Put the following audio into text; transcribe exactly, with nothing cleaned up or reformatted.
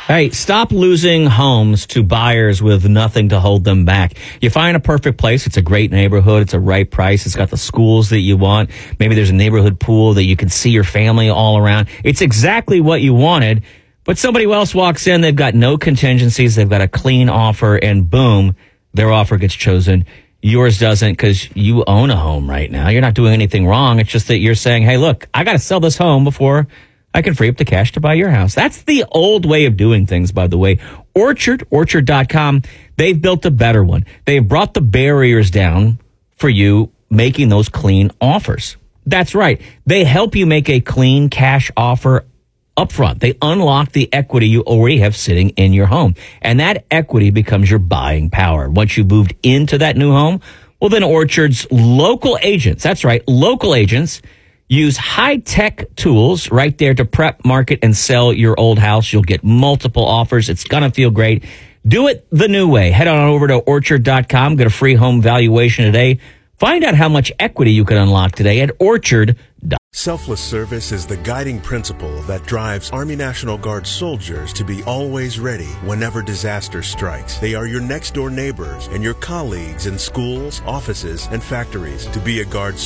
Hey, stop losing homes to buyers with nothing to hold them back. You find a perfect place. It's a great neighborhood. It's a right price. It's got the schools that you want. Maybe there's a neighborhood pool that you can see your family all around. It's exactly what you wanted. But somebody else walks in. They've got no contingencies. They've got a clean offer, and boom, their offer gets chosen. Yours doesn't, because you own a home right now. You're not doing anything wrong. It's just that you're saying, hey, look, I got to sell this home before I can free up the cash to buy your house. That's the old way of doing things, by the way. Orchard, orchard dot com, they've built a better one. They've brought the barriers down for you making those clean offers. That's right. They help you make a clean cash offer up front. They unlock the equity you already have sitting in your home. And that equity becomes your buying power. Once you've moved into that new home, well, then Orchard's local agents, that's right, local agents, use high-tech tools right there to prep, market, and sell your old house. You'll get multiple offers. It's going to feel great. Do it the new way. Head on over to orchard dot com. Get a free home valuation today. Find out how much equity you can unlock today at orchard dot com. Selfless service is the guiding principle that drives Army National Guard soldiers to be always ready whenever disaster strikes. They are your next-door neighbors and your colleagues in schools, offices, and factories. To be a Guard